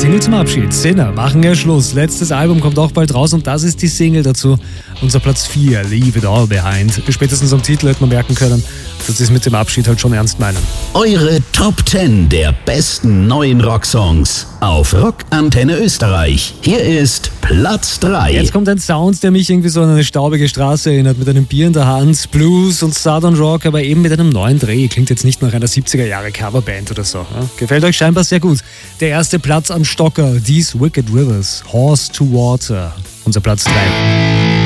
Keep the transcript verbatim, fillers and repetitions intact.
Single zum Abschied. Sinner machen ja Schluss. Letztes Album kommt auch bald raus und das ist die Single dazu. Unser Platz vier, Leave It All Behind. Spätestens am Titel hätte man merken können, dass sie es mit dem Abschied halt schon ernst meinen. Eure Top zehn der besten neuen Rocksongs auf Rockantenne Österreich. Hier ist Platz drei. Jetzt kommt ein Sound, der mich irgendwie so an eine staubige Straße erinnert, mit einem Bier in der Hand, Blues und Southern Rock, aber eben mit einem neuen Dreh. Klingt jetzt nicht nach einer siebziger Jahre Coverband oder so. Ja? Gefällt euch scheinbar sehr gut. Der erste Platz am Stocker, These Wicked Rivers, Horse to Water. Unser Platz drei.